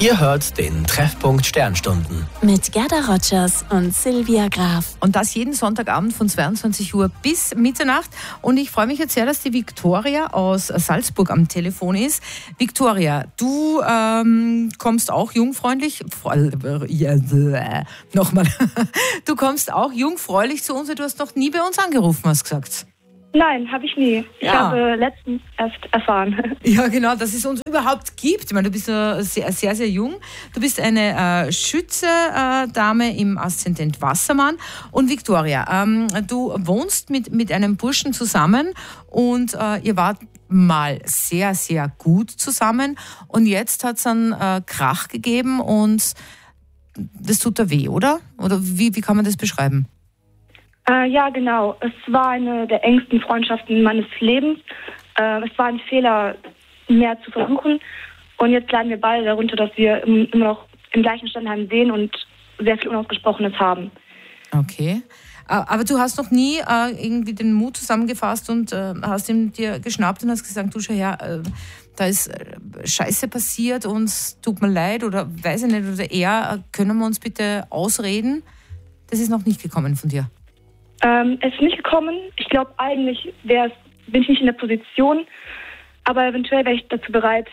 Ihr hört den Treffpunkt Sternstunden. Mit Gerda Rogers und Silvia Graf. Und das jeden Sonntagabend von 22 Uhr bis Mitternacht. Und ich freue mich jetzt sehr, dass die Viktoria aus Salzburg am Telefon ist. Viktoria, du kommst auch jungfräulich, nochmal, du kommst auch jungfräulich zu uns und du hast noch nie bei uns angerufen, hast gesagt. Nein, habe ich nie. Ich habe letztens erst erfahren. Ja, genau, dass es uns überhaupt gibt. Ich meine, du bist sehr, sehr, sehr jung. Du bist eine Schütze-Dame im Aszendent Wassermann. Und Viktoria, du wohnst mit einem Burschen zusammen und ihr wart mal sehr, sehr gut zusammen. Und jetzt hat es einen Krach gegeben und das tut da weh, oder? Oder wie kann man das beschreiben? Ja, genau. Es war eine der engsten Freundschaften meines Lebens. Es war ein Fehler, mehr zu versuchen. Und jetzt leiden wir beide darunter, dass wir immer noch im gleichen Standheim sehen und sehr viel Unausgesprochenes haben. Okay. Aber du hast noch nie irgendwie den Mut zusammengefasst und hast ihn dir geschnappt und hast gesagt, du schau her, da ist Scheiße passiert und es tut mir leid oder weiß ich nicht, oder können wir uns bitte ausreden? Das ist noch nicht gekommen von dir. Es ist nicht gekommen. Ich glaube, eigentlich bin ich nicht in der Position, aber eventuell wäre ich dazu bereit,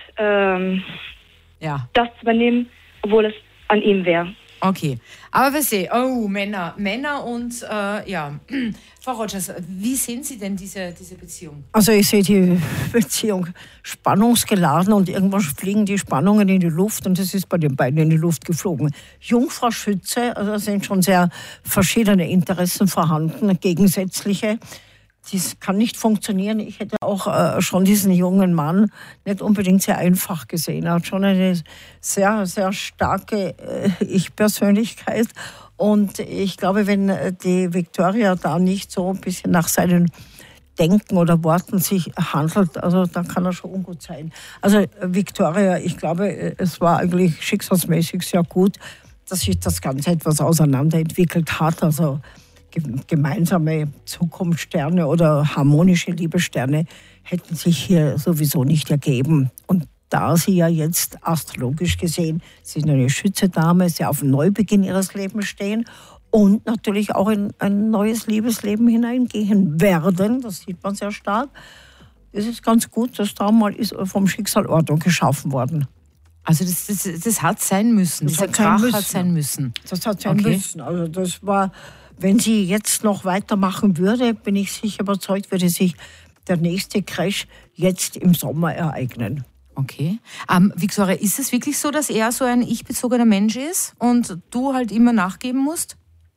das zu übernehmen, obwohl es an ihm wäre. Okay, aber wir sehen, Männer und Frau Rogers, wie sehen Sie denn diese Beziehung? Also ich sehe die Beziehung spannungsgeladen und irgendwann fliegen die Spannungen in die Luft und das ist bei den beiden in die Luft geflogen. Jungfrau Schütze, also da sind schon sehr verschiedene Interessen vorhanden, gegensätzliche. Das kann nicht funktionieren. Ich hätte auch schon diesen jungen Mann nicht unbedingt sehr einfach gesehen. Er hat schon eine sehr, sehr starke Ich-Persönlichkeit. Und ich glaube, wenn die Viktoria da nicht so ein bisschen nach seinen Denken oder Worten sich handelt, also dann kann er schon ungut sein. Also Viktoria, ich glaube, es war eigentlich schicksalsmäßig sehr gut, dass sich das Ganze etwas auseinanderentwickelt hat. Also gemeinsame Zukunftssterne oder harmonische Liebessterne hätten sich hier sowieso nicht ergeben. Und da sie ja jetzt astrologisch gesehen, sie sind eine Schütze-Dame, sie auf einen Neubeginn ihres Lebens stehen und natürlich auch in ein neues Liebesleben hineingehen werden, das sieht man sehr stark. Es ist ganz gut, dass da mal ist vom Schicksal Ordnung geschaffen worden. Also das hat sein müssen, dieser Krach hat sein müssen. Das hat sein müssen, also das war... Wenn sie jetzt noch weitermachen würde, bin ich sicher überzeugt, würde sich der nächste Crash jetzt im Sommer ereignen. Okay. Viktoria, ist es wirklich so, dass er so ein ich-bezogener Mensch ist und du halt immer nachgeben musst?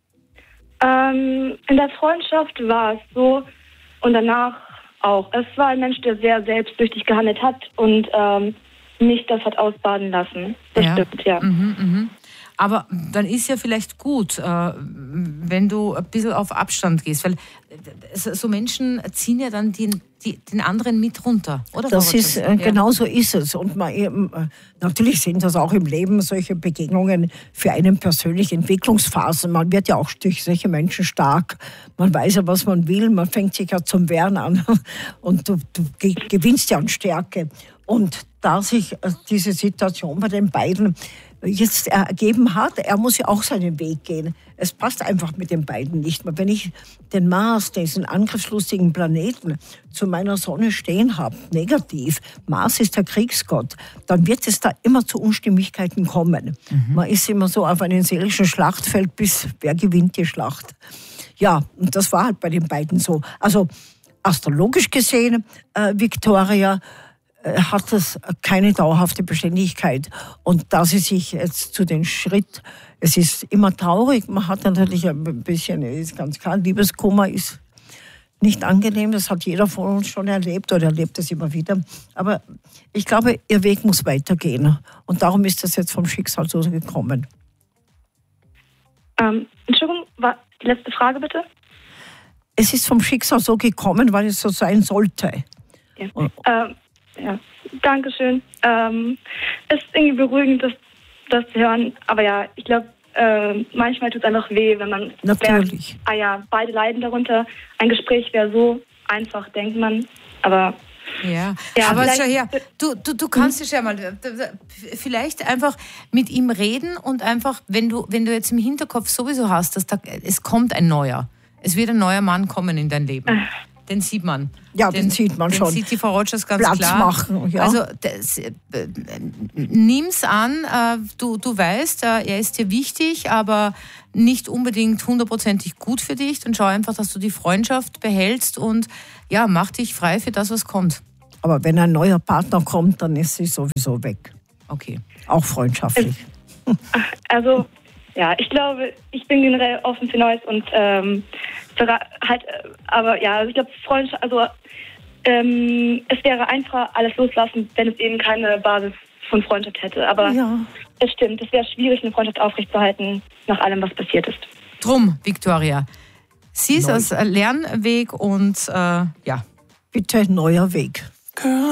In der Freundschaft war es so und danach auch. Es war ein Mensch, der sehr selbstsüchtig gehandelt hat und nicht das hat ausbaden lassen. Das stimmt, ja. Aber dann ist ja vielleicht gut, wenn du ein bisschen auf Abstand gehst, weil so Menschen ziehen ja dann den anderen mit runter, oder? Das ist, genau so ist es. Und natürlich sind das auch im Leben solche Begegnungen für einen persönlich Entwicklungsphasen. Man wird ja auch durch solche Menschen stark. Man weiß ja, was man will. Man fängt sich ja zum Wehren an und du gewinnst ja an Stärke. Und da sich diese Situation bei den beiden jetzt ergeben hat, er muss ja auch seinen Weg gehen. Es passt einfach mit den beiden nicht mehr. Wenn ich den Mars, diesen angriffslustigen Planeten, zu meiner Sonne stehen habe, negativ, Mars ist der Kriegsgott, dann wird es da immer zu Unstimmigkeiten kommen. Man ist immer so auf einem seelischen Schlachtfeld, bis wer gewinnt die Schlacht. Ja, und das war halt bei den beiden so. Also astrologisch gesehen, Viktoria, hat das keine dauerhafte Beständigkeit. Und da sie sich jetzt zu den Schritt, es ist immer traurig, man hat natürlich ein bisschen, ist ganz klar, Liebeskummer ist nicht angenehm, das hat jeder von uns schon erlebt oder erlebt es immer wieder. Aber ich glaube, ihr Weg muss weitergehen. Und darum ist das jetzt vom Schicksal so gekommen. Entschuldigung, die letzte Frage bitte? Es ist vom Schicksal so gekommen, weil es so sein sollte. Ja. Ja, danke schön. Es ist irgendwie beruhigend, das zu hören. Aber ja, ich glaube, manchmal tut es einfach weh, wenn man natürlich merkt, beide leiden darunter. Ein Gespräch wäre so einfach, denkt man. Aber Ja, Ja, aber vielleicht- schau her, du kannst ja schon mal vielleicht einfach mit ihm reden und einfach, wenn du jetzt im Hinterkopf sowieso hast, dass es kommt ein neuer. Es wird ein neuer Mann kommen in dein Leben. Den sieht man. Ja, den sieht man schon. Den sieht die Frau Rogers ganz Platz klar. machen, ja. Also nimm's an, du weißt, er ist dir wichtig, aber nicht unbedingt hundertprozentig gut für dich. Dann schau einfach, dass du die Freundschaft behältst und ja, mach dich frei für das, was kommt. Aber wenn ein neuer Partner kommt, dann ist sie sowieso weg. Okay. Auch freundschaftlich. Also, ja, ich glaube, ich bin generell offen für Neues und aber ja, also ich glaube, Freundschaft, also es wäre einfacher, alles loslassen, wenn es eben keine Basis von Freundschaft hätte. Aber Ja. es stimmt, es wäre schwierig, eine Freundschaft aufrechtzuerhalten, nach allem, was passiert ist. Drum, Viktoria, sieh es als Lernweg und ja. Bitte neuer Weg.